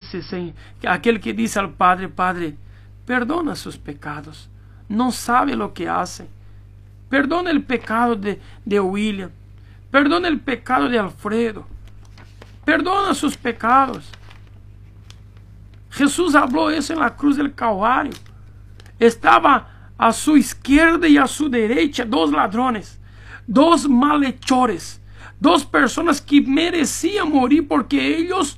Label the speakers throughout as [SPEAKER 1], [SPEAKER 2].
[SPEAKER 1] aquel que dice al Padre: Padre, perdona sus pecados, no sabe lo que hace. Perdona el pecado de William, perdona el pecado de Alfredo, perdona sus pecados. Jesús habló eso en la cruz del Calvario. Estaba a su izquierda y a su derecha dos ladrones, dos malhechores, dos personas que merecían morir porque ellos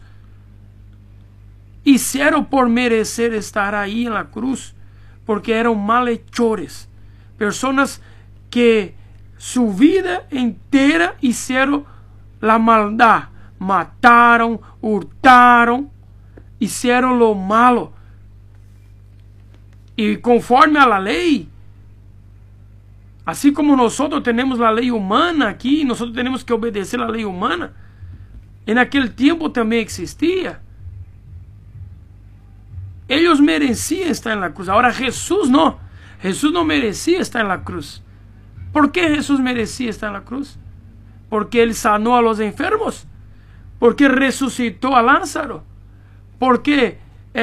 [SPEAKER 1] hicieron por merecer estar ahí en la cruz, porque eran malhechores, personas que su vida entera hicieron la maldad, mataron, hurtaron, hicieron lo malo. Y conforme a la ley, así como nosotros tenemos la ley humana aquí, nosotros tenemos que obedecer la ley humana, en aquel tiempo también existía. Ellos merecían estar en la cruz. Ahora Jesús no merecía estar en la cruz. ¿Por qué Jesús merecía estar en la cruz? Porque Él sanó a los enfermos, porque resucitó a Lázaro, porque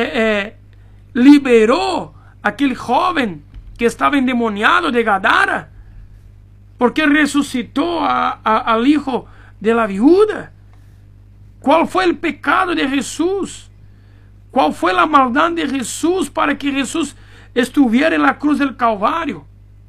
[SPEAKER 1] liberó a aquel joven que estaba endemoniado de Gadara, porque resucitó al hijo de la viuda. ¿Cuál fue el pecado de Jesús? ¿Cuál fue la maldad de Jesús para que Jesús estuviera en la cruz del Calvario?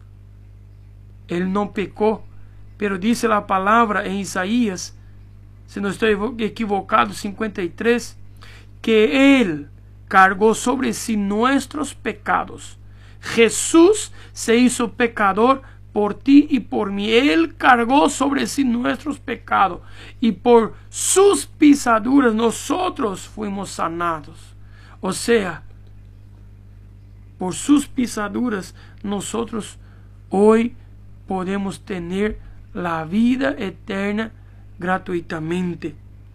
[SPEAKER 1] Él no pecó, pero dice la palabra en Isaías, si no estoy equivocado, 53, que Él cargó sobre sí nuestros pecados. Jesús se hizo pecador por ti y por mí. Él cargó sobre sí nuestros pecados y por sus pisaduras nosotros fuimos sanados. O sea, por sus pisaduras nosotros hoy podemos tener la vida eterna gratuitamente.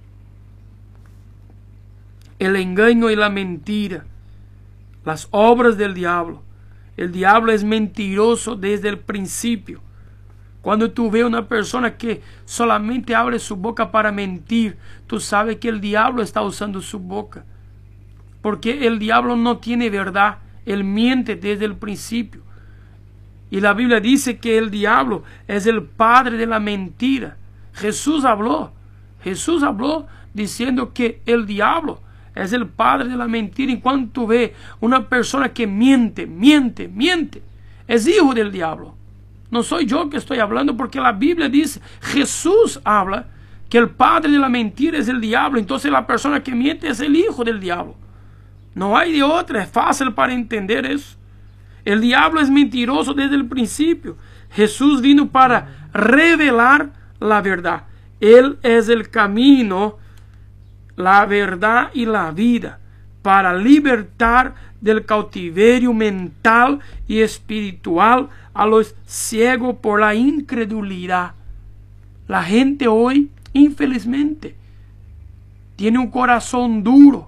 [SPEAKER 1] El engaño y la mentira, las obras del diablo. El diablo es mentiroso desde el principio. Cuando tú ves una persona que solamente abre su boca para mentir, tú sabes que el diablo está usando su boca. Porque el diablo no tiene verdad, él miente desde el principio. Y la Biblia dice que el diablo es el padre de la mentira. Jesús habló diciendo que el diablo es el padre de la mentira. Y cuando tú ves una persona que miente, es hijo del diablo. No soy yo que estoy hablando, porque la Biblia dice, Jesús habla que el padre de la mentira es el diablo. Entonces la persona que miente es el hijo del diablo. No hay de otra, es fácil para entender eso. El diablo es mentiroso desde el principio. Jesús vino para revelar la verdad. Él es el camino, la verdad y la vida, para libertar del cautiverio mental y espiritual a los ciegos por la incredulidad. La gente hoy, infelizmente, tiene un corazón duro.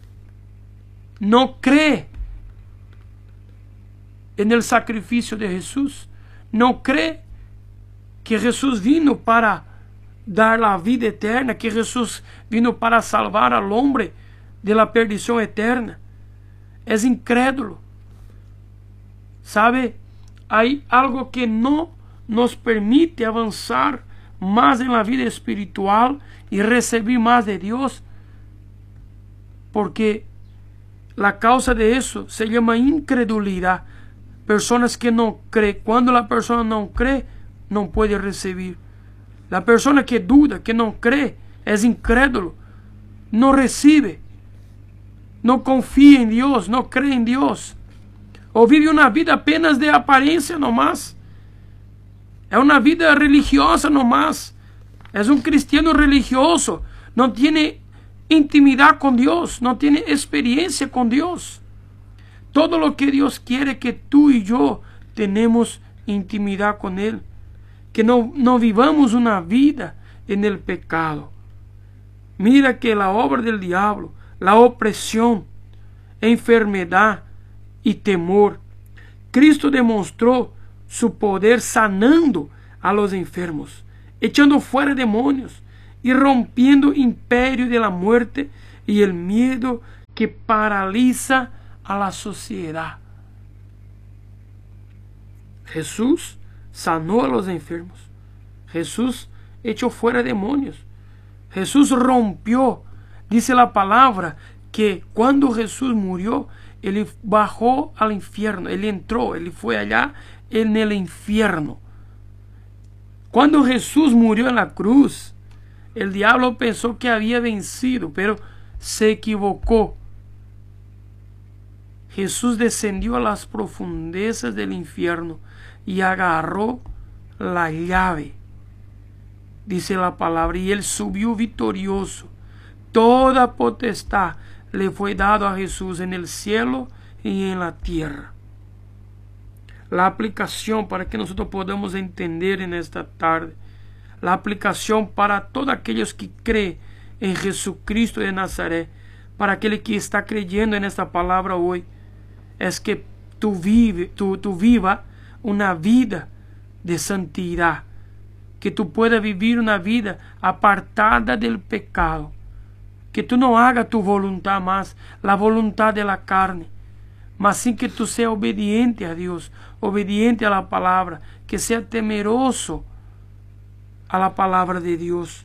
[SPEAKER 1] No cree en el sacrificio de Jesús. No cree que Jesús vino para dar la vida eterna, que Jesús vino para salvar al hombre de la perdición eterna. Es incrédulo. ¿Sabe? Hay algo que no nos permite avanzar más en la vida espiritual y recibir más de Dios, porque la causa de eso se llama incredulidad. Personas que no creen. Cuando la persona no cree, no puede recibir. La persona que duda, que no cree, es incrédulo. No recibe. No confía en Dios, no cree en Dios. O vive una vida apenas de apariencia nomás. Es una vida religiosa nomás. Es un cristiano religioso. No tiene intimidad con Dios, no tiene experiencia con Dios. Todo lo que Dios quiere que tú y yo tenemos intimidad con Él. Que no vivamos una vida en el pecado. Mira que la obra del diablo, la opresión, enfermedad y temor, Cristo demostró su poder sanando a los enfermos, echando fuera demonios y rompiendo imperio de la muerte y el miedo que paraliza a la sociedad. Jesús sanó a los enfermos. Jesús echó fuera demonios. Jesús rompió. Dice la palabra que cuando Jesús murió, Él bajó al infierno. Él entró, Él fue allá en el infierno. Cuando Jesús murió en la cruz, el diablo pensó que había vencido, pero se equivocó. Jesús descendió a las profundezas del infierno y agarró la llave. Dice la palabra, y Él subió victorioso. Toda potestad le fue dado a Jesús en el cielo y en la tierra. La aplicación para que nosotros podamos entender en esta tarde, la aplicación para todos aquellos que creen en Jesucristo de Nazaret, para aquel que está creyendo en esta palabra hoy, es que tú viva una vida de santidad, que tú puedas vivir una vida apartada del pecado, que tú no hagas tu voluntad más, la voluntad de la carne, mas sin que tú seas obediente a Dios, obediente a la palabra, que sea temeroso a la palabra de Dios.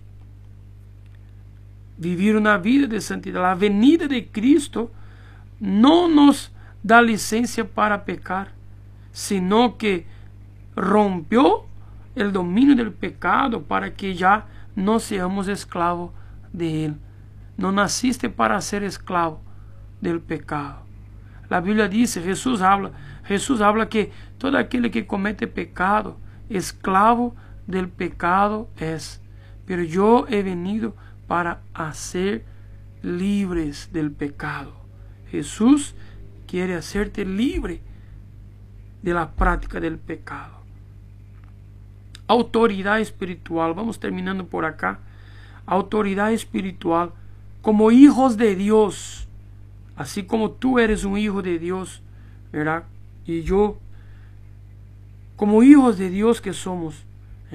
[SPEAKER 1] Vivir una vida de santidad. La venida de Cristo no nos da licencia para pecar, sino que rompió el dominio del pecado para que ya no seamos esclavos de él. No naciste para ser esclavo del pecado. La Biblia dice, Jesús habla que todo aquel que comete pecado, esclavo del pecado es. Pero yo he venido para hacer libres del pecado. Jesús quiere hacerte libre de la práctica del pecado. Autoridad espiritual, vamos terminando por acá. Autoridad espiritual como hijos de Dios, así como tú eres un hijo de Dios, ¿verdad? Y yo, como hijos de Dios que somos,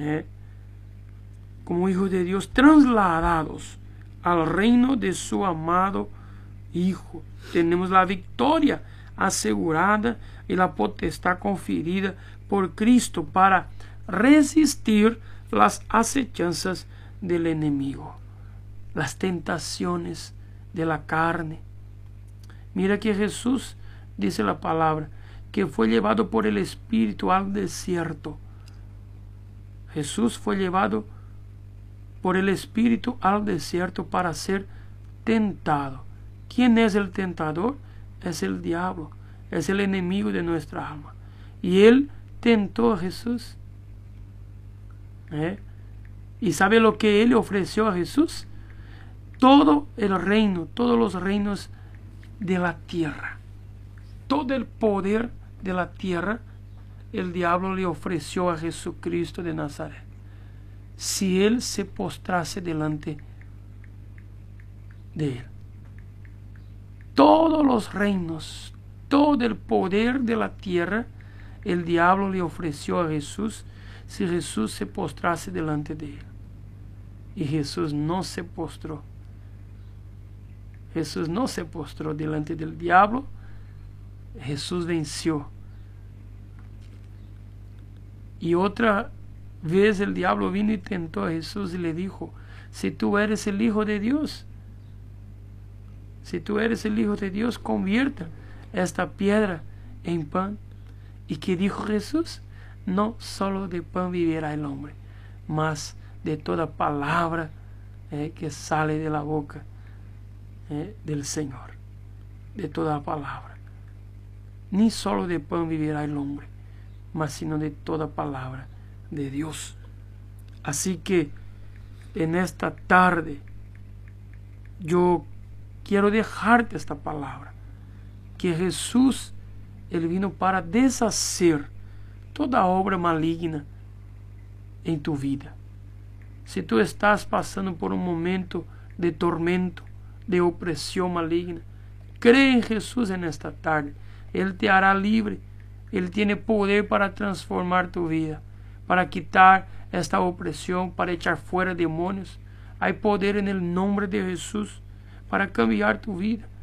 [SPEAKER 1] como hijos de Dios trasladados al reino de su amado Hijo, tenemos la victoria asegurada y la potestad conferida por Cristo para resistir las acechanzas del enemigo, las tentaciones de la carne. Mira que Jesús, dice la palabra, que fue llevado por el Espíritu al desierto. Jesús fue llevado por el Espíritu al desierto para ser tentado. ¿Quién es el tentador? Es el diablo, es el enemigo de nuestra alma. Y él tentó a Jesús. ¿Y sabe lo que él ofreció a Jesús? Todo el reino, todos los reinos de la tierra, todo el poder de la tierra, el diablo le ofreció a Jesucristo de Nazaret, si él se postrase delante de él. Todos los reinos, todo el poder de la tierra, el diablo le ofreció a Jesús si Jesús se postrase delante de él. Y Jesús no se postró. Jesús no se postró delante del diablo. Jesús venció. Y otra vez el diablo vino y tentó a Jesús y le dijo, si tú eres el Hijo de Dios, si tú eres el Hijo de Dios, convierta esta piedra en pan. ¿Y qué dijo Jesús? No solo de pan vivirá el hombre, mas de toda palabra que sale de la boca del Señor. De toda palabra. Ni solo de pan vivirá el hombre, mas sino de toda palabra de Dios. Así que en esta tarde yo quiero dejarte esta palabra, que Jesús, Él vino para deshacer toda obra maligna en tu vida. Si tú estás pasando por un momento de tormento, de opresión maligna, cree en Jesús en esta tarde. Él te hará libre. Él tiene poder para transformar tu vida, para quitar esta opresión, para echar fuera demonios. Hay poder en el nombre de Jesús para cambiar tu vida.